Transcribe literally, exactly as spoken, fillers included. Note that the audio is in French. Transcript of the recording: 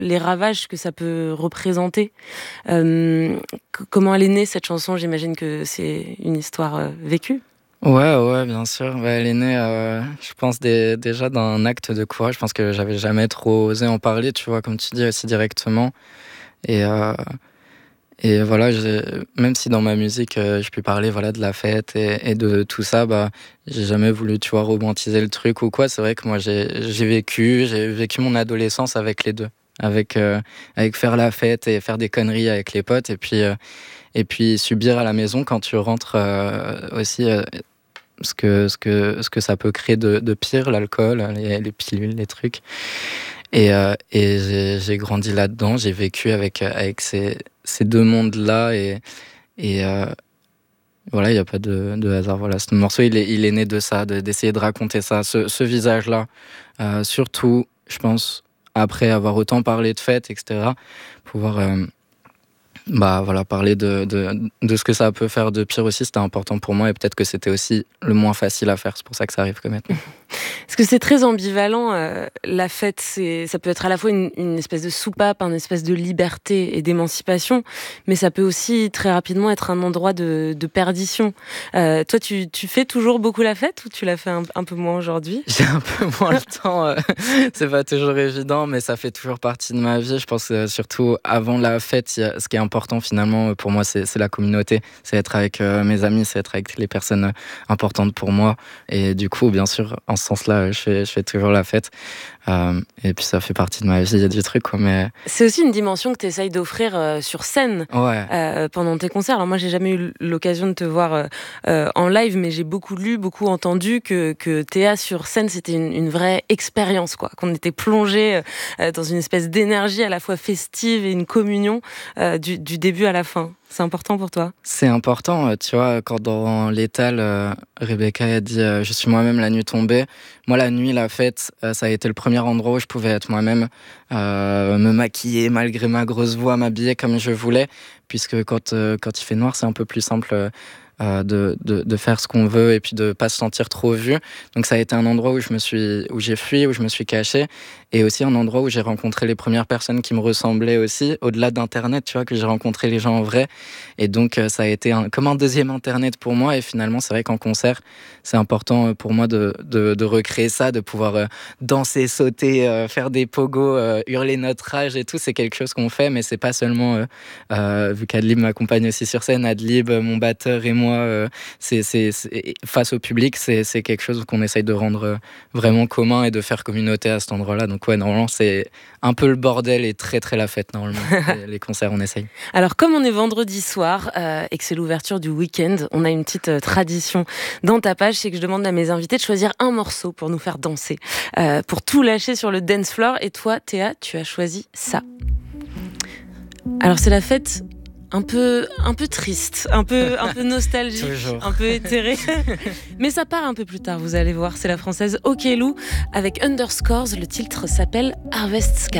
les ravages que ça peut représenter. Euh, c- comment elle est née, cette chanson? J'imagine que c'est une histoire euh, vécue. Ouais, ouais, bien sûr. Ouais, elle est née, euh, je pense, dé- déjà d'un acte de courage. Je pense que j'avais jamais trop osé en parler, tu vois, comme tu dis, aussi directement. Et, euh, et voilà, j'ai- même si dans ma musique, euh, je puis parler voilà, de la fête et, et de tout ça, bah, j'ai jamais voulu, tu vois, romantiser le truc ou quoi. C'est vrai que moi, j'ai j'ai vécu, j'ai vécu mon adolescence avec les deux. Avec, euh, avec faire la fête et faire des conneries avec les potes. Et puis, euh, et puis subir à la maison quand tu rentres euh, aussi. Euh, ce que, ce que, ce que ça peut créer de, de pire, l'alcool, les, les pilules, les trucs. Et, euh, et j'ai, j'ai grandi là-dedans, j'ai vécu avec, avec ces, ces deux mondes-là. Et, et euh, voilà, il n'y a pas de, de hasard. Voilà, ce morceau, il est, il est né de ça, de, d'essayer de raconter ça, ce, ce visage-là. Euh, surtout, je pense, après avoir autant parlé de fêtes, et cetera, pouvoir... Euh, bah voilà, parler de, de, de ce que ça peut faire de pire aussi, c'était important pour moi et peut-être que c'était aussi le moins facile à faire, c'est pour ça que ça arrive comme maintenant. Parce que c'est très ambivalent, euh, la fête, c'est, ça peut être à la fois une, une espèce de soupape, une espèce de liberté et d'émancipation, mais ça peut aussi très rapidement être un endroit de, de perdition. Euh, toi, tu, tu fais toujours beaucoup la fête ou tu l'as fait un, un peu moins aujourd'hui? J'ai un peu moins le temps, euh, c'est pas toujours évident, mais ça fait toujours partie de ma vie. Je pense que surtout avant la fête, y a, ce qui est important finalement pour moi, c'est, c'est la communauté, c'est être avec euh, mes amis, c'est être avec les personnes euh, importantes pour moi. Et du coup, bien sûr, en ce sens-là, je fais, je fais toujours la fête. Euh, et puis ça fait partie de ma vie, il y a du truc, quoi, mais... C'est aussi une dimension que tu essayes d'offrir euh, sur scène Ouais. euh, pendant tes concerts. Alors moi, j'ai jamais eu l'occasion de te voir euh, euh, en live, mais j'ai beaucoup lu, beaucoup entendu que, que Théa sur scène, c'était une, une vraie expérience, quoi. Qu'on était plongé euh, dans une espèce d'énergie à la fois festive et une communion euh, du, du début à la fin. C'est important pour toi? C'est important, euh, tu vois, quand dans l'étal, euh, Rebecca a dit euh, je suis moi-même la nuit tombée. Moi, la nuit, la fête, euh, ça a été le premier endroit où je pouvais être moi-même, euh, me maquiller malgré ma grosse voix, m'habiller comme je voulais, puisque quand, euh, quand il fait noir, c'est un peu plus simple euh, euh, de, de, de faire ce qu'on veut et puis de pas se sentir trop vu. Donc ça a été un endroit où je me suis, où j'ai fui, où je me suis caché, et aussi un endroit où j'ai rencontré les premières personnes qui me ressemblaient aussi, au-delà d'Internet, tu vois, que j'ai rencontré les gens en vrai. Et donc, euh, ça a été un, comme un deuxième Internet pour moi. Et finalement, c'est vrai qu'en concert, c'est important euh, pour moi de, de, de recréer ça, de pouvoir euh, danser, sauter, euh, faire des pogos, euh, hurler notre rage et tout. C'est quelque chose qu'on fait, mais c'est pas seulement, euh, euh, vu qu'Adlib m'accompagne aussi sur scène, Adlib, mon batteur et moi, euh, c'est, c'est, c'est, face au public, c'est, c'est quelque chose qu'on essaye de rendre euh, vraiment commun et de faire communauté à cet endroit-là. Donc, ouais, normalement, c'est un peu le bordel et très, très la fête, normalement. les, les concerts, on essaye. Alors, comme on est vendredi soir euh, et que c'est l'ouverture du week-end, on a une petite euh, tradition dans ta page, c'est que je demande à mes invités de choisir un morceau pour nous faire danser, euh, pour tout lâcher sur le dance floor. Et toi, Théa, tu as choisi ça. Alors, c'est la fête un peu, un peu triste, un peu, un peu nostalgique, Toujours. un peu éthérée. Mais ça part un peu plus tard, vous allez voir. C'est la française Okelou avec Underscores. Le titre s'appelle Harvest Sky.